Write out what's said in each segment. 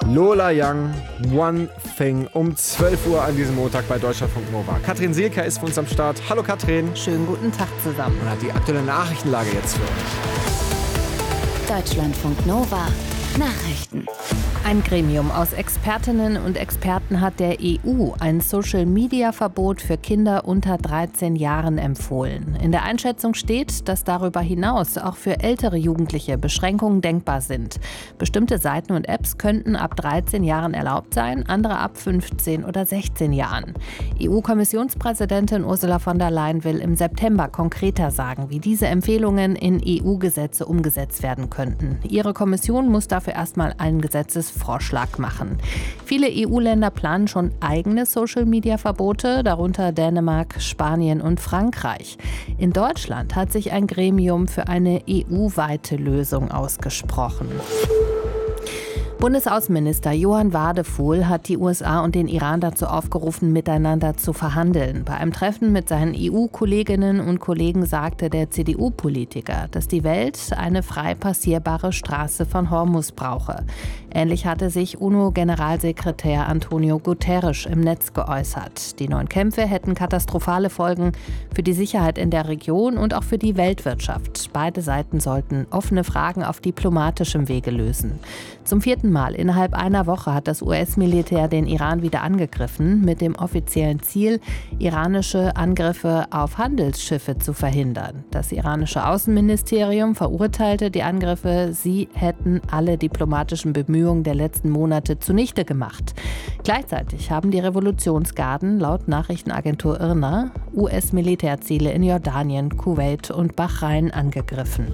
Lola Young, One Thing, um 12 Uhr an diesem Montag bei Deutschlandfunk Nova. Katrin Sielker ist für uns am Start. Hallo Katrin. Schönen guten Tag zusammen. Und hat die aktuelle Nachrichtenlage jetzt für euch. Deutschlandfunk Nova Nachrichten. Ein Gremium aus Expertinnen und Experten hat der EU ein Social-Media-Verbot für Kinder unter 13 Jahren empfohlen. In der Einschätzung steht, dass darüber hinaus auch für ältere Jugendliche Beschränkungen denkbar sind. Bestimmte Seiten und Apps könnten ab 13 Jahren erlaubt sein, andere ab 15 oder 16 Jahren. EU-Kommissionspräsidentin Ursula von der Leyen will im September konkreter sagen, wie diese Empfehlungen in EU-Gesetze umgesetzt werden könnten. Ihre Kommission muss dafür erstmal einen Gesetzesvorschlag machen. Viele EU-Länder planen schon eigene Social-Media-Verbote, darunter Dänemark, Spanien und Frankreich. In Deutschland hat sich ein Gremium für eine EU-weite Lösung ausgesprochen. Bundesaußenminister Johann Wadefuhl hat die USA und den Iran dazu aufgerufen, miteinander zu verhandeln. Bei einem Treffen mit seinen EU-Kolleginnen und Kollegen sagte der CDU-Politiker, dass die Welt eine frei passierbare Straße von Hormuz brauche. Ähnlich hatte sich UNO-Generalsekretär Antonio Guterres im Netz geäußert. Die neuen Kämpfe hätten katastrophale Folgen für die Sicherheit in der Region und auch für die Weltwirtschaft. Beide Seiten sollten offene Fragen auf diplomatischem Wege lösen. Zum 4. Mal innerhalb einer Woche hat das US-Militär den Iran wieder angegriffen, mit dem offiziellen Ziel, iranische Angriffe auf Handelsschiffe zu verhindern. Das iranische Außenministerium verurteilte die Angriffe, sie hätten alle diplomatischen Bemühungen der letzten Monate zunichte gemacht. Gleichzeitig haben die Revolutionsgarden laut Nachrichtenagentur IRNA US-Militärziele in Jordanien, Kuwait und Bahrain angegriffen.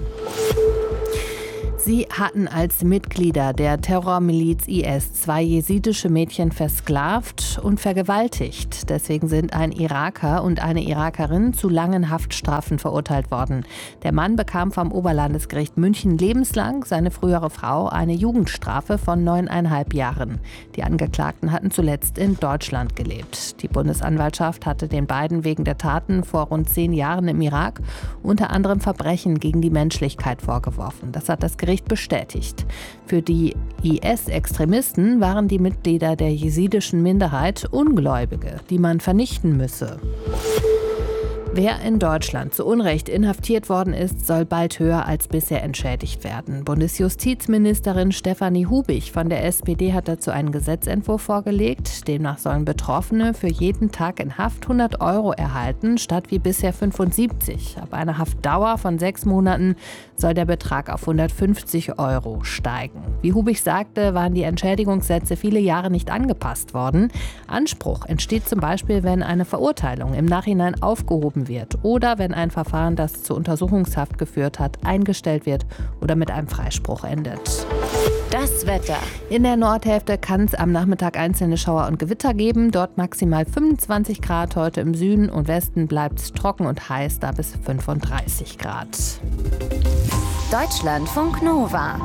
Sie hatten als Mitglieder der Terrormiliz IS 2 jesidische Mädchen versklavt und vergewaltigt. Deswegen sind ein Iraker und eine Irakerin zu langen Haftstrafen verurteilt worden. Der Mann bekam vom Oberlandesgericht München lebenslang, seine frühere Frau eine Jugendstrafe von 9,5 Jahren. Die Angeklagten hatten zuletzt in Deutschland gelebt. Die Bundesanwaltschaft hatte den beiden wegen der Taten vor rund 10 Jahren im Irak unter anderem Verbrechen gegen die Menschlichkeit vorgeworfen. Das hat das Gericht bestätigt. Für die IS-Extremisten waren die Mitglieder der jesidischen Minderheit Ungläubige, die man vernichten müsse. Wer in Deutschland zu Unrecht inhaftiert worden ist, soll bald höher als bisher entschädigt werden. Bundesjustizministerin Stefanie Hubig von der SPD hat dazu einen Gesetzentwurf vorgelegt. Demnach sollen Betroffene für jeden Tag in Haft 100 € erhalten, statt wie bisher 75. Ab einer Haftdauer von 6 Monaten soll der Betrag auf 150 € steigen. Wie Hubig sagte, waren die Entschädigungssätze viele Jahre nicht angepasst worden. Anspruch entsteht zum Beispiel, wenn eine Verurteilung im Nachhinein aufgehoben wird oder wenn ein Verfahren, das zur Untersuchungshaft geführt hat, eingestellt wird oder mit einem Freispruch endet. Das Wetter. In der Nordhälfte kann es am Nachmittag einzelne Schauer und Gewitter geben. Dort maximal 25 Grad. Heute im Süden und Westen bleibt es trocken und heiß, da bis 35 Grad. Deutschlandfunk Nova.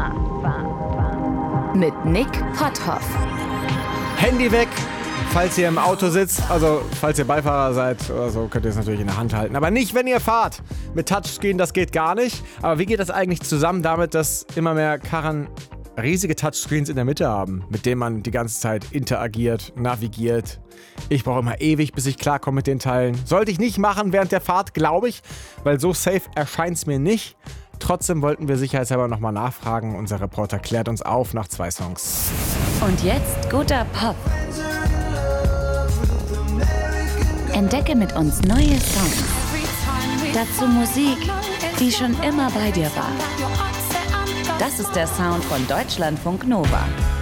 Mit Nick Potthoff. Handy weg, falls ihr im Auto sitzt. Also, falls ihr Beifahrer seid oder so, könnt ihr es natürlich in der Hand halten. Aber nicht, wenn ihr fahrt. Mit Touchscreen, das geht gar nicht. Aber wie geht das eigentlich zusammen damit, dass immer mehr Karren riesige Touchscreens in der Mitte haben, mit denen man die ganze Zeit interagiert, navigiert? Ich brauche immer ewig, bis ich klarkomme mit den Teilen. Sollte ich nicht machen während der Fahrt, glaube ich, weil so safe erscheint es mir nicht. Trotzdem wollten wir sicherheitshalber nochmal nachfragen. Unser Reporter klärt uns auf nach 2 Songs. Und jetzt guter Pop. Entdecke mit uns neue Songs. Dazu Musik, die schon immer bei dir war. Das ist der Sound von Deutschlandfunk Nova.